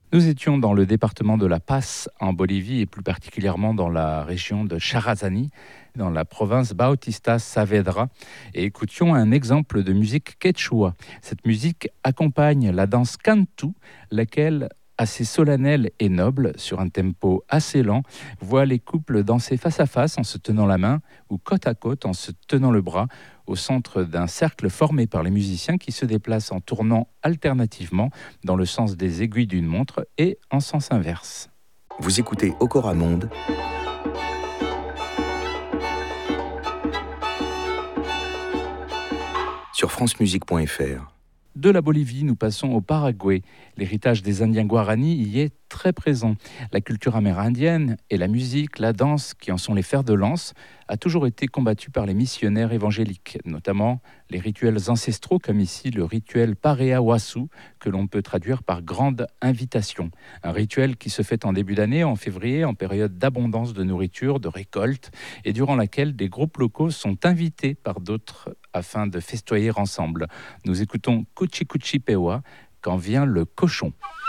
Nous étions dans le département de La Paz, en Bolivie, et plus particulièrement dans la région de Charazani, dans la province Bautista Saavedra, et écoutions un exemple de musique quechua. Cette musique accompagne la danse cantu, laquelle, assez solennelle et noble, sur un tempo assez lent, voit les couples danser face à face en se tenant la main ou côte à côte en se tenant le bras, au centre d'un cercle formé par les musiciens qui se déplacent en tournant alternativement dans le sens des aiguilles d'une montre et en sens inverse. Vous écoutez Okora Monde sur francemusique.fr. De la Bolivie, nous passons au Paraguay. L'héritage des Indiens Guarani y est très présent. La culture amérindienne et la musique, la danse, qui en sont les fers de lance, a toujours été combattue par les missionnaires évangéliques, notamment les rituels ancestraux, comme ici le rituel Parea Wasu, que l'on peut traduire par grande invitation. Un rituel qui se fait en début d'année, en février, en période d'abondance de nourriture, de récolte, et durant laquelle des groupes locaux sont invités par d'autres afin de festoyer ensemble. Nous écoutons Cuchi Cuchi Pewa, quand vient le cochon.